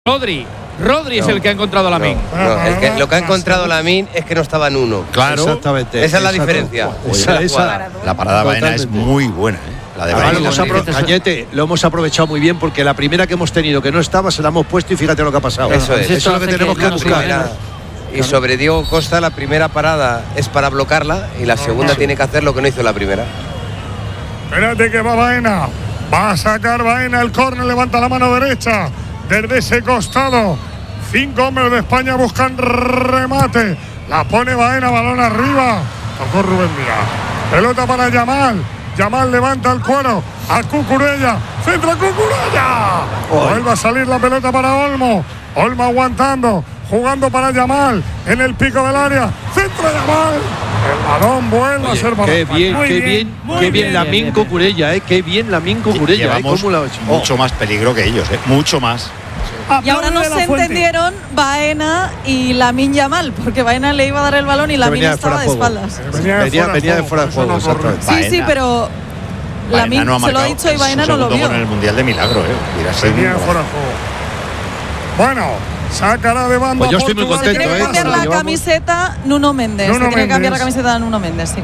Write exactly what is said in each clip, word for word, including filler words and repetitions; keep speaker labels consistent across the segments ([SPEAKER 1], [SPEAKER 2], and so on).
[SPEAKER 1] Rodri, Rodri no, es el que ha encontrado a Lamine.
[SPEAKER 2] No, no, es que lo que ha encontrado Lamine es que no estaba en uno.
[SPEAKER 3] Claro,
[SPEAKER 2] exactamente. Esa es la diferencia.
[SPEAKER 3] Esa,
[SPEAKER 2] la,
[SPEAKER 3] esa, la parada de Baena es muy buena, ¿eh? La de
[SPEAKER 4] Baena.
[SPEAKER 3] Lo,
[SPEAKER 4] hemos apro Cañete, lo hemos aprovechado muy bien porque la primera que hemos tenido que no estaba se la hemos puesto y fíjate lo que ha pasado.
[SPEAKER 2] Eso es,
[SPEAKER 4] eso es lo que tenemos que, que buscar.
[SPEAKER 2] Primera, y sobre Diego Costa, la primera parada es para bloquearla y la segunda tiene que hacer lo que no hizo la primera.
[SPEAKER 5] Espérate que va Baena. Va a sacar Baena el córner, levanta la mano derecha desde ese costado. Cinco hombres de España buscan remate. La pone Baena, balón arriba. Tocó Rubén Díaz. Pelota para Yamal. Yamal levanta el cuero. A Cucurella. Centra Cucurella. Vuelve a salir la pelota para Olmo. Olmo aguantando. Jugando para Yamal. En el pico del área. Centra Yamal. El balón vuelve Oye, a ser para
[SPEAKER 4] Qué bien,
[SPEAKER 5] muy
[SPEAKER 4] qué
[SPEAKER 5] bien,
[SPEAKER 4] bien,
[SPEAKER 5] muy
[SPEAKER 4] qué bien,
[SPEAKER 5] bien
[SPEAKER 4] Lamine Cucurella, eh. Qué bien Lamine Cucurella.
[SPEAKER 3] Llevamos
[SPEAKER 4] eh, ¿cómo la... oh.
[SPEAKER 3] mucho más peligro que ellos, eh. Mucho más.
[SPEAKER 6] Y ahora no se entendieron Baena y Lamine Yamal, porque Baena le iba a dar el balón y Lamine estaba de, de espaldas.
[SPEAKER 4] Venía, venía, venía de fuera de juego, exactamente.
[SPEAKER 6] Sí, sí, pero Lamine
[SPEAKER 3] no
[SPEAKER 6] se lo ha dicho y Baena no lo vio.
[SPEAKER 3] En el Mundial de Milagro, eh.
[SPEAKER 5] Venía de fuera de juego. Bueno, sácala de banda.
[SPEAKER 4] Pues yo estoy muy contento,
[SPEAKER 6] se tiene que cambiar
[SPEAKER 4] eh,
[SPEAKER 6] la camiseta Nuno Méndez.
[SPEAKER 5] Nuno
[SPEAKER 6] se tiene
[SPEAKER 5] Méndez.
[SPEAKER 6] que cambiar la camiseta de Nuno Méndez, sí.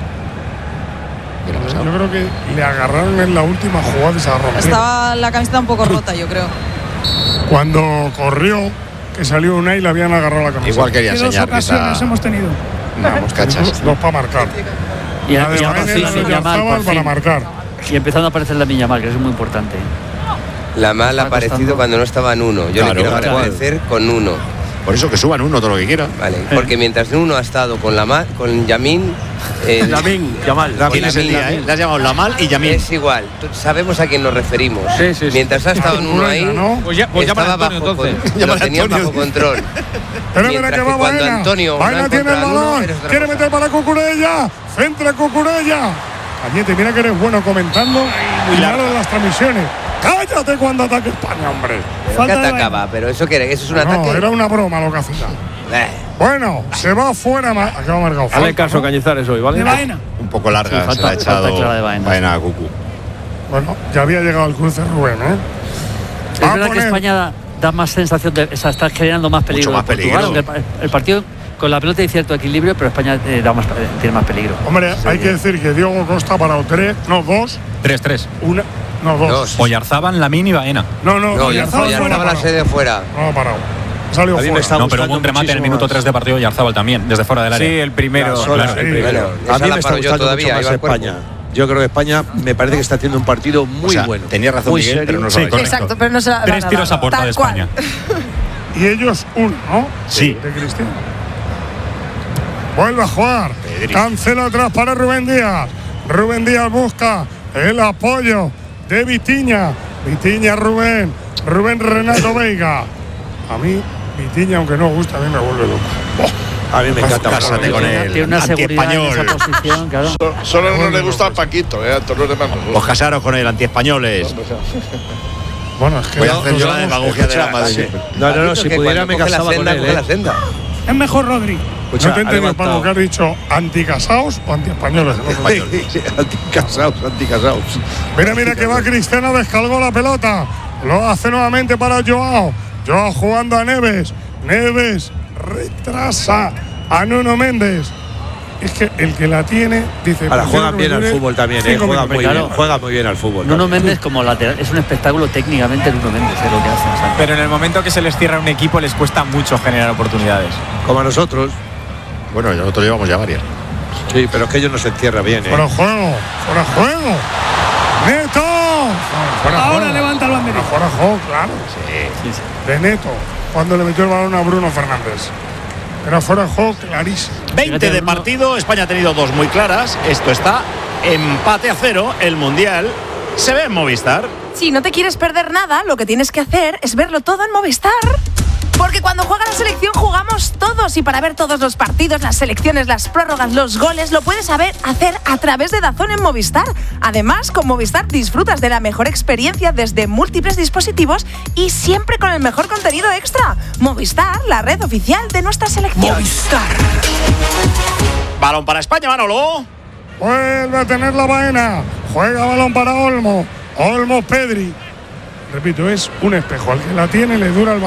[SPEAKER 5] Yo creo que le agarraron en la última jugada y se rompió.
[SPEAKER 6] Estaba la camiseta un poco rota, yo creo.
[SPEAKER 5] Cuando corrió, que salió una y le habían agarrado la camiseta.
[SPEAKER 3] Igual quería enseñar
[SPEAKER 7] que esa... hemos tenido.
[SPEAKER 3] No, moscachas.
[SPEAKER 5] Dos, dos para marcar.
[SPEAKER 8] Y,
[SPEAKER 5] la de
[SPEAKER 8] y,
[SPEAKER 5] Baena
[SPEAKER 8] y,
[SPEAKER 5] y la de
[SPEAKER 8] Yamal,
[SPEAKER 5] para marcar.
[SPEAKER 8] Y empezando a aparecer la Yamal, que es muy importante.
[SPEAKER 2] La mal ha aparecido cuando no estaba en uno. Yo
[SPEAKER 3] claro,
[SPEAKER 2] le quiero agradecer con uno.
[SPEAKER 3] Por eso que suban uno todo lo que quiera.
[SPEAKER 2] Vale, porque mientras uno ha estado con la mal, con Yamin, eh,
[SPEAKER 4] Lamine, Yamal.
[SPEAKER 3] Tienes el día, ¿eh? Le has llamado Lamal y Yamin.
[SPEAKER 2] Es igual, sabemos a quién nos referimos.
[SPEAKER 1] Sí, sí, sí.
[SPEAKER 2] Mientras ha estado en uno ahí,
[SPEAKER 5] ¿no?
[SPEAKER 1] Pues ya, pues
[SPEAKER 2] estaba
[SPEAKER 1] Antonio,
[SPEAKER 2] bajo,
[SPEAKER 1] entonces.
[SPEAKER 2] con, lo tenían bajo control.
[SPEAKER 5] Pero
[SPEAKER 2] Mientras
[SPEAKER 5] mira que
[SPEAKER 2] que
[SPEAKER 5] va
[SPEAKER 2] cuando
[SPEAKER 5] Baena.
[SPEAKER 2] Antonio
[SPEAKER 5] Baena
[SPEAKER 2] no
[SPEAKER 5] tiene el
[SPEAKER 2] encuentra uno,
[SPEAKER 5] balón.
[SPEAKER 2] eres otra
[SPEAKER 5] Quiere
[SPEAKER 2] cosa.
[SPEAKER 5] meter para Cucurella. Centra Cucurella. Cañete, mira que eres bueno comentando y malo de las transmisiones. Cállate cuando ataque España, hombre.
[SPEAKER 2] Pero que atacaba, pero eso que era, eso es un
[SPEAKER 5] no,
[SPEAKER 2] ataque.
[SPEAKER 5] era una broma lo que hacía.
[SPEAKER 2] Eh.
[SPEAKER 5] Bueno, se va fuera. Acaba marcado.
[SPEAKER 1] Hazle caso a Cañizares hoy, ¿vale?
[SPEAKER 7] De Baena.
[SPEAKER 3] Un poco larga,
[SPEAKER 8] Sí, falta-
[SPEAKER 3] se la ha echado
[SPEAKER 8] falta clara de Baena.
[SPEAKER 3] Baena a Cucu.
[SPEAKER 5] Bueno, ya había llegado el cruce Rubén, ¿eh?
[SPEAKER 8] Es
[SPEAKER 5] Va a
[SPEAKER 8] verdad que
[SPEAKER 5] poner-
[SPEAKER 8] España da, da más sensación de. O sea, está generando más peligro.
[SPEAKER 3] Mucho más
[SPEAKER 8] de Portugal,
[SPEAKER 3] peligro.
[SPEAKER 8] aunque el, el partido con la pelota hay cierto equilibrio, pero España eh, da más, tiene más peligro.
[SPEAKER 5] Hombre, hay que decir que Diego Costa ha parado tres, no dos,
[SPEAKER 9] tres tres.
[SPEAKER 5] una, no dos.
[SPEAKER 2] Dos.
[SPEAKER 9] Oyarzábal, Lamine y Baena.
[SPEAKER 5] No, no,
[SPEAKER 2] No,
[SPEAKER 5] no,
[SPEAKER 2] ya
[SPEAKER 5] Oyarzabal
[SPEAKER 2] ya
[SPEAKER 5] fuera
[SPEAKER 2] estaba la
[SPEAKER 5] parado.
[SPEAKER 2] sede fuera.
[SPEAKER 5] No ha parado. Ha salido
[SPEAKER 4] A mí me
[SPEAKER 5] fuera.
[SPEAKER 4] está
[SPEAKER 9] No, pero hubo un
[SPEAKER 4] gustando
[SPEAKER 9] remate en el minuto
[SPEAKER 4] muchísimo
[SPEAKER 9] tres de partido y Oyarzábal también, desde fuera del área.
[SPEAKER 1] Sí, el primero.
[SPEAKER 4] Las horas,
[SPEAKER 1] claro,
[SPEAKER 5] sí.
[SPEAKER 1] el primero.
[SPEAKER 2] Bueno,
[SPEAKER 4] A
[SPEAKER 2] esa
[SPEAKER 4] mí
[SPEAKER 2] la
[SPEAKER 4] me está
[SPEAKER 2] paro yo
[SPEAKER 4] gustando
[SPEAKER 2] todavía,
[SPEAKER 4] mucho
[SPEAKER 2] iba
[SPEAKER 4] más
[SPEAKER 2] al cuerpo.
[SPEAKER 4] España. Yo creo que España me parece que está haciendo un partido muy
[SPEAKER 3] O sea,
[SPEAKER 4] bueno.
[SPEAKER 3] tenía razón
[SPEAKER 4] muy
[SPEAKER 3] Miguel,
[SPEAKER 4] serio.
[SPEAKER 3] pero no
[SPEAKER 9] Sí,
[SPEAKER 3] sabe.
[SPEAKER 9] correcto.
[SPEAKER 6] Exacto, pero no se la
[SPEAKER 9] Tres
[SPEAKER 6] van a
[SPEAKER 9] tiros
[SPEAKER 6] dar,
[SPEAKER 9] a puerta
[SPEAKER 6] tal
[SPEAKER 9] de España.
[SPEAKER 6] cual.
[SPEAKER 5] Y ellos uno, ¿no?
[SPEAKER 3] Sí.
[SPEAKER 5] De Cristian. Vuelve a jugar.
[SPEAKER 3] Pedri.
[SPEAKER 5] Cancela atrás para Rubén Díaz. Rubén Díaz busca el apoyo de Vitiña. Vitiña, Rubén. Rubén Renato Veiga. A mí, Vitiña, aunque no gusta, a mí me vuelve loco.
[SPEAKER 4] A mí me encanta.
[SPEAKER 3] Cásate con él.
[SPEAKER 8] Tiene una seguridad en
[SPEAKER 3] Antiespañol.
[SPEAKER 8] esa posición, claro.
[SPEAKER 10] Solo no le gusta a Paquito, ¿eh? A todos los demás nos gusta.
[SPEAKER 3] Os casaros con él, antiespañoles.
[SPEAKER 5] Bueno, es que
[SPEAKER 3] Voy a
[SPEAKER 5] no-
[SPEAKER 3] hacer yo la demagogia de la madre.
[SPEAKER 4] No, no, no, si
[SPEAKER 2] Que
[SPEAKER 4] pudiera
[SPEAKER 2] cuando
[SPEAKER 4] me
[SPEAKER 2] coge la
[SPEAKER 4] casaba con
[SPEAKER 2] senda,
[SPEAKER 4] él.
[SPEAKER 2] coge
[SPEAKER 4] ¿eh?
[SPEAKER 2] la senda.
[SPEAKER 7] Es mejor Rodri.
[SPEAKER 4] Escucha,
[SPEAKER 5] no te
[SPEAKER 4] ha
[SPEAKER 5] entiendo,
[SPEAKER 4] levantado.
[SPEAKER 5] Paco, que has dicho anticasados o antiespañoles.
[SPEAKER 4] Anticasados, anticasados.
[SPEAKER 5] Mira, mira que va Cristiano, descargó la pelota. Lo hace nuevamente para Joao. Joao jugando a Neves. Neves retrasa a Nuno Méndez. Es que el que la tiene dice.
[SPEAKER 4] Ahora
[SPEAKER 5] prefiero
[SPEAKER 4] juegan
[SPEAKER 5] que
[SPEAKER 4] bien
[SPEAKER 5] me
[SPEAKER 4] al
[SPEAKER 5] dure
[SPEAKER 4] fútbol también, ¿eh?
[SPEAKER 5] cinco
[SPEAKER 4] Juega
[SPEAKER 5] minutos.
[SPEAKER 4] muy
[SPEAKER 8] Claro.
[SPEAKER 4] bien, juega muy bien al fútbol.
[SPEAKER 8] Nuno
[SPEAKER 4] también.
[SPEAKER 8] Méndez como lateral, es un espectáculo técnicamente Nuno Méndez, es lo que hace. O sea,
[SPEAKER 9] Pero en el momento que se les cierra un equipo les cuesta mucho generar oportunidades.
[SPEAKER 4] Como a nosotros.
[SPEAKER 3] Bueno, nosotros llevamos ya varias.
[SPEAKER 4] Sí, pero es que ellos no se encierra bien, ¿eh?
[SPEAKER 5] Fuera juego, fuera juego. Neto. Fuera
[SPEAKER 7] Ahora
[SPEAKER 5] juego.
[SPEAKER 7] levanta el banderín.
[SPEAKER 5] Fuera juego, claro.
[SPEAKER 8] sí, sí.
[SPEAKER 5] De Neto. Cuando le metió el balón a Bruno Fernández. Era fuera de juego clarísimo.
[SPEAKER 3] veinte de partido, España ha tenido dos muy claras. Esto está empate a cero. El Mundial se ve en Movistar.
[SPEAKER 6] Si no te quieres perder nada, lo que tienes que hacer es verlo todo en Movistar. Porque cuando juega la selección jugamos todos y para ver todos los partidos, las selecciones, las prórrogas, los goles, lo puedes saber hacer a través de DAZN en Movistar. Además, con Movistar disfrutas de la mejor experiencia desde múltiples dispositivos y siempre con el mejor contenido extra. Movistar, la red oficial de nuestra selección. Movistar.
[SPEAKER 3] Balón para España, Manolo.
[SPEAKER 5] Vuelve a tener la Baena. Juega balón para Olmo. Olmo, Pedri. Repito, es un espejo. Al que la tiene le dura el balón.